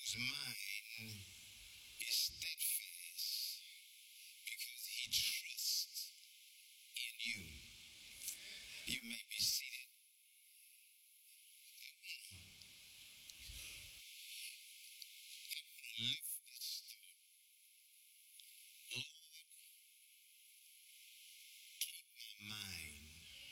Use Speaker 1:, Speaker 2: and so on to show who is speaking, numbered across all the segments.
Speaker 1: whose mind is steadfast because he trusts in you. You may be seated. Lift this thought. Lord, keep my mind.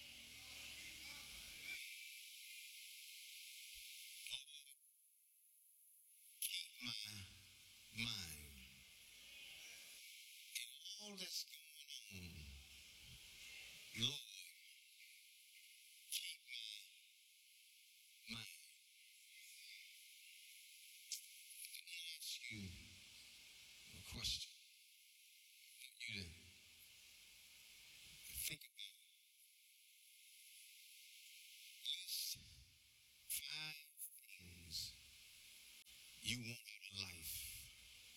Speaker 1: Lord, keep my mind. And all that's going on, Lord, keep my mind. Let me ask you a question. You to think about list 5 things you want out of life.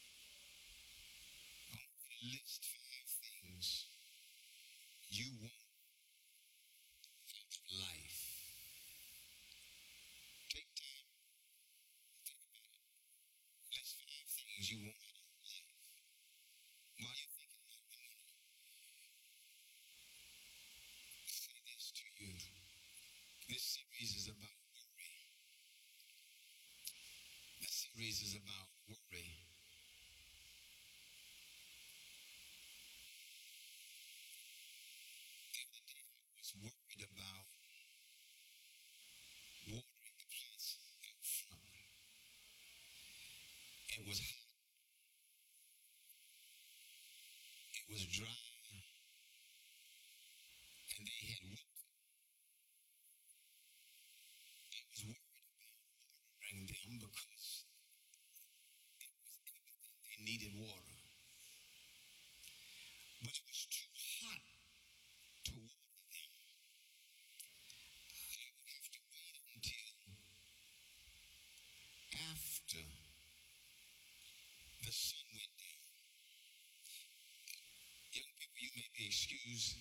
Speaker 1: I want you to list 5 things you want out of life. Take time. Think about it. List 5 things you want out of life. While you're thinking about it, I say this to you. This series is about worry. This series is about worry. The other day I was worried about watering the plants out front. It was hot. It was dry. And they had wilted. I was worried about watering them because it was evident they needed water. But it was too hot to water them. I would have to wait until after the sun went down. Young people, you may be excused.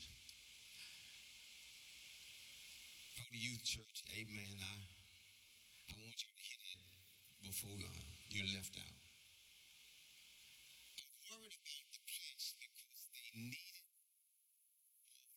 Speaker 1: Go to youth church. Amen. I want you to hear that before you left out. I'm worried about the plants because they needed water.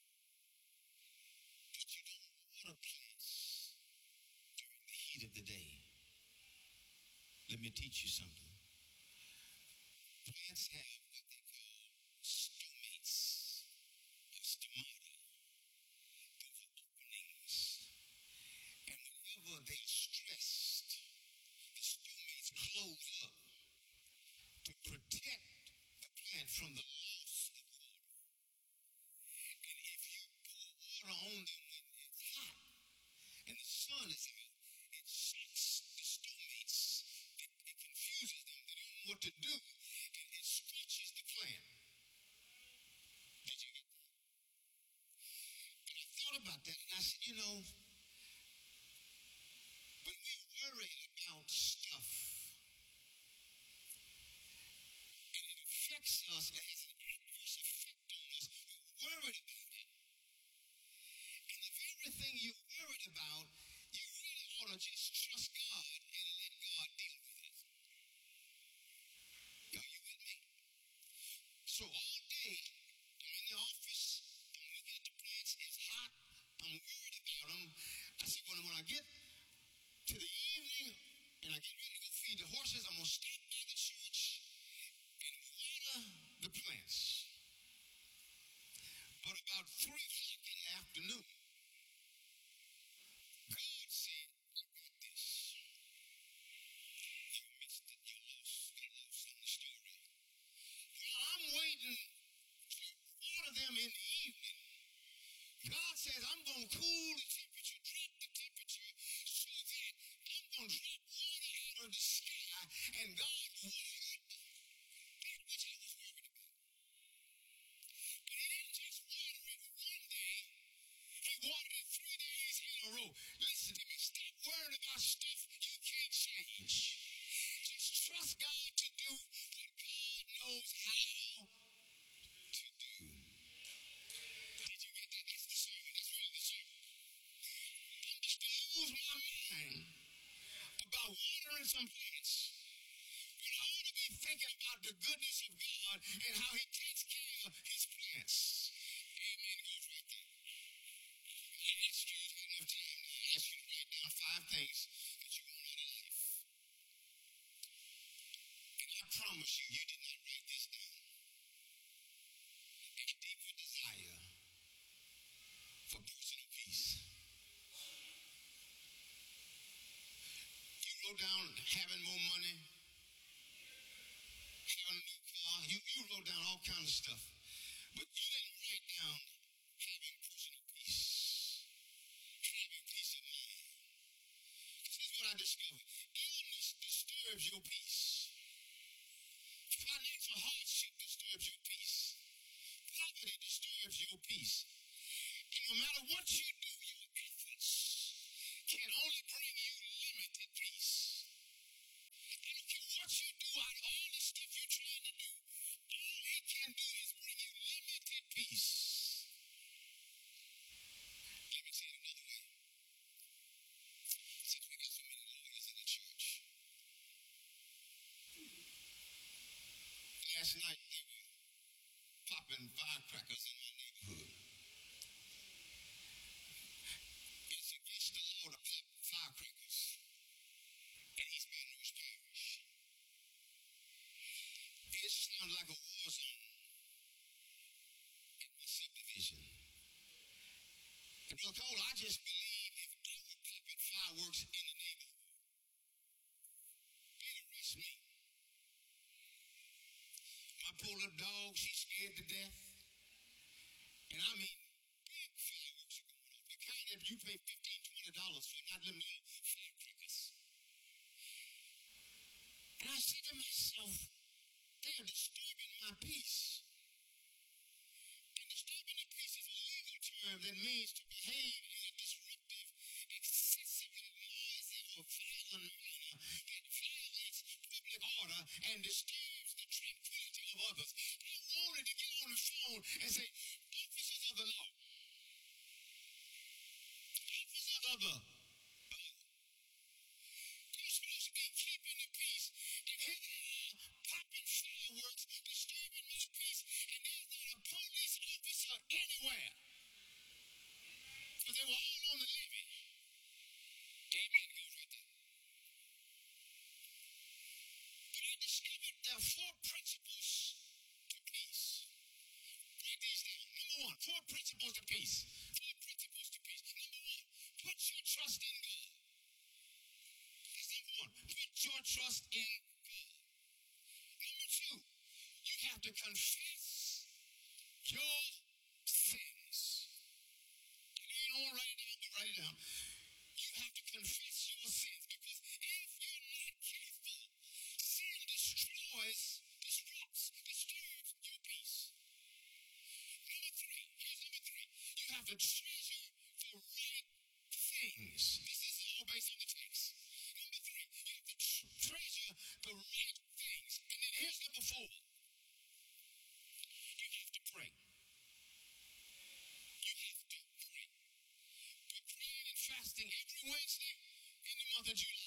Speaker 1: But you don't water plants during the heat of the day. Let me teach you something. Plants have what they call stomates or stomata. Those are openings. And whenever they're stressed, the stomates close up to protect the plant from the loss of water. And if you pour water on them when it's hot and the sun is out, it shocks the stomates. It confuses them. They don't know what to do. And it scorches the plant. Did you get that? And I thought about that and I said, you know, when we worry about stuff, and it affects us, it has an adverse effect on us, we're worried about it. And if everything you're worried about, you really ought to just trust God and let God deal with it. Are you with me? So all day, I'm in the office, I'm looking at the plants, it's hot, I'm worried about them. I said, when I get to the evening and I get ready to go feed the horses, I'm going to stop by the church and water the plants. But about 3 o'clock in the afternoon, God said, I got this. You missed it. You lost in the story. While I'm waiting to water them in the evening, God says, I'm going to cool the temperature, drop the temperature, so that I'm going to drop water out of the sky, and God watered that which I was worried about. But he didn't just water it one day, he watered it 3 days in a row. Listen to me, stop worrying about stuff you can't change. Just trust God to do what God knows how to do. Did you get that? That's the sermon. That's really the sermon. I'm just going to lose my mind about watering some plants thinking about the goodness of God and how he takes care of his plants. Amen. Goes right there. I asked you enough time now. I asked you to write down 5 things that you want out of life. And I promise you, you did not write this down. A deeper desire for personal peace. You wrote down having more money, having a new car. You wrote down all kinds of stuff. But you didn't write down having personal peace. Having peace of mind. This is what I discovered. Illness disturbs your peace. Financial hardship disturbs your peace. Poverty disturbs your peace. And no matter what you do, your efforts can only bring you limited peace. I don't care what you do out of all the stuff you're trying to do, all it can do is bring you limited peace. Let me say it another way. Since we got so many lawyers in the church, last night they were popping firecrackers in my neighborhood. It's against the law to pop firecrackers in East Baton Rouge Parish. It sounds like a war zone in my subdivision. And Brother Cole, I just believe if I were popping fireworks in the neighborhood, they'd arrest me. My poor little dog, she's scared to death. And I mean, big fireworks are going off. The kind that you pay $15, $20 for, not them little firecrackers. And I say to myself, they are disturbing my peace. And disturbing the peace is a legal term that means to behave in a disruptive, excessively noisy, or violent manner that violates public order and disturbs the tranquility of others. I wanted to get on the phone and say, officers of the law, officers of the law, you're supposed to be keeping the peace. And here they are, popping fireworks, disturbing my peace, and there's not a police officer anywhere. Because they were all on the levee. Amen. Goes right there. But I discovered there are 4 principles to peace. Write these down. Number 1, 4 principles to peace. 4 principles to peace. Number 1, put your trust in God. That's number 1. Put your trust in God. Number 2, you have to confess your sins. You don't want to write it down, but write it down. You have to confess your sins because if you're not careful, sin disturbs your peace. Number 3, here's number 3. You have to treasure the right things. This is all based on the text. Number 3, you have to treasure the right things. And then here's number 4. You have to pray. You have to pray. We're praying and fasting every Wednesday in the month of July.